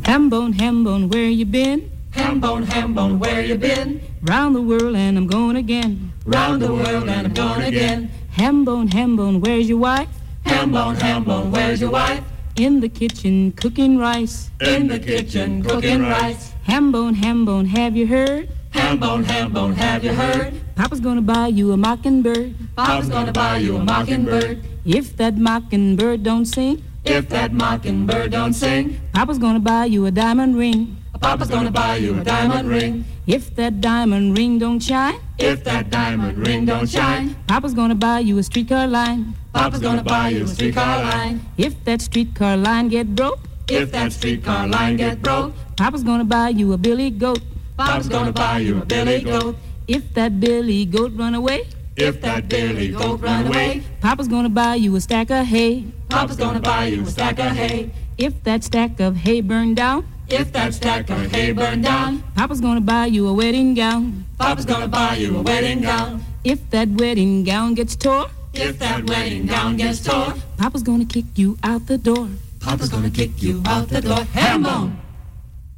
Ham bone, where you been? Ham bone, where you been? Round the world and I'm going again. Round the world and I'm going again. Ham bone, where's your wife? Ham bone, where's your wife? In the kitchen cooking rice. In the kitchen cooking rice. Ham bone, have you heard? Ham bone, have you heard? Papa's gonna buy you a mockingbird. Papa's gonna buy you a mockingbird. If that mockingbird don't sing, if that mockingbird don't sing, Papa's gonna buy you a diamond ring. Papa's gonna buy you a diamond ring. If that diamond ring don't shine, if that diamond ring don't shine, Papa's gonna buy you a streetcar line. Papa's gonna buy you a streetcar line. If that streetcar line get broke, if that streetcar line get broke, Papa's gonna buy you a billy goat. Papa's gonna buy you a billy goat. If that billy goat run away, if that billy goat run away, Papa's gonna buy you a stack of hay. Papa's gonna buy you a stack of hay. If that stack of hay burned down, if that stack of hay burned down, Papa's gonna buy you a wedding gown. Papa's gonna buy you a wedding gown. If that wedding gown gets tore, if that wedding gown gets tore, Papa's gonna kick you out the door. Papa's gonna kick you out the door. Ham bone!